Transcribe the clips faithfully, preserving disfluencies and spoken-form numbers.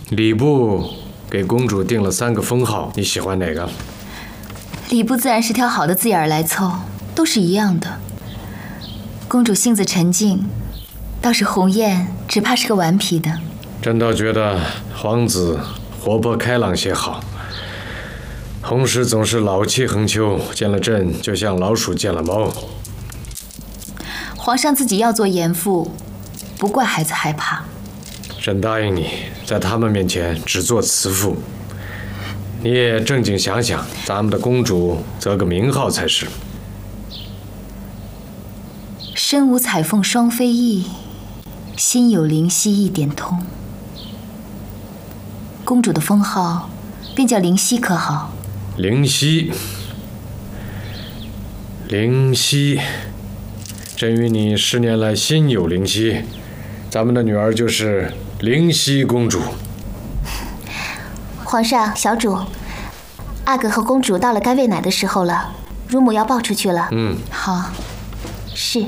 礼部给公主定了三个封号，你喜欢哪个？ 礼部自然是挑好的字眼儿来凑，都是一样的。公主性子沉静，倒是鸿雁只怕是个顽皮的。 朕倒觉得皇子活泼开朗些好。红石总是老气横秋，见了朕就像老鼠见了猫。 皇上自己要做严父，不怪孩子害怕。 朕答应你，在他们面前只做慈父。你也正经想想，咱们的公主择个名号才是。 身无彩凤双飞翼，心有灵犀一点通。公主的封号便叫灵犀，可好？ 灵犀，灵犀，朕与你十年来心有灵犀，咱们的女儿就是灵犀公主。 皇上，小主，阿哥和公主到了该喂奶的时候了，乳母要抱出去了。 嗯， 好。 是。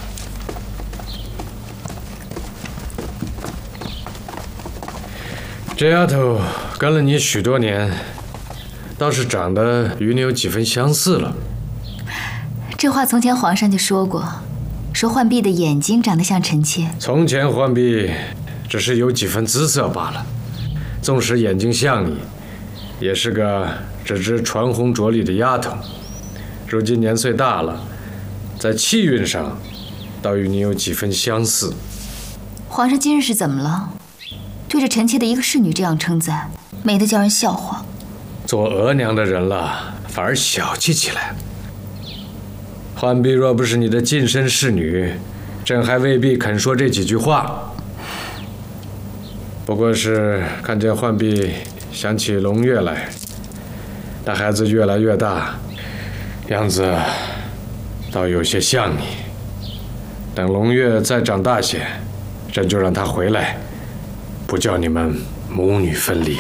这丫头跟了你许多年，倒是长得与你有几分相似了。 这话从前皇上就说过，说浣碧的眼睛长得像臣妾。 从前浣碧只是有几分姿色罢了，纵使眼睛像你，也是个只知传红着绿的丫头。如今年岁大了，在气韵上倒与你有几分相似。 皇上今日是怎么了？对着臣妾的一个侍女这样称赞，美得叫人笑话。 做额娘的人了，反而小气起来。浣碧若不是你的近身侍女，朕还未必肯说这几句话。不过是看见浣碧想起龙月来，那孩子越来越大，样子倒有些像你。等龙月再长大些，朕就让他回来，不叫你们母女分离。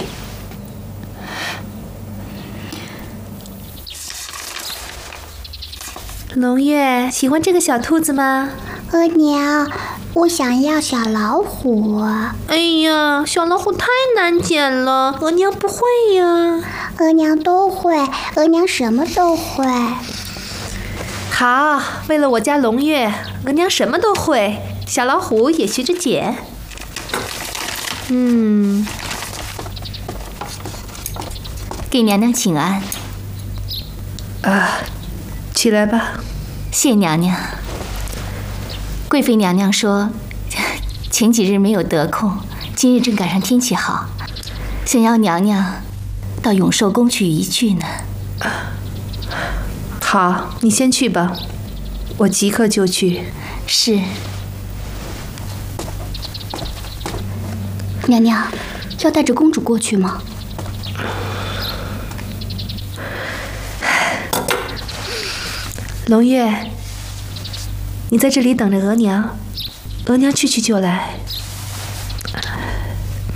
龙月喜欢这个小兔子吗？ 额娘，我想要小老虎。 哎呀，小老虎太难捡了，额娘不会呀。 额娘都会，额娘什么都会。 好，为了我家龙月，额娘什么都会，小老虎也学着捡。嗯， 给娘娘请安。 啊，起来吧。 谢娘娘。贵妃娘娘说，前几日没有得空，今日正赶上天气好，想要娘娘到永寿宫去一聚呢。 好，你先去吧，我即刻就去。 是。 娘娘，要带着公主过去吗？ 龙月，你在这里等着额娘，额娘去去就来。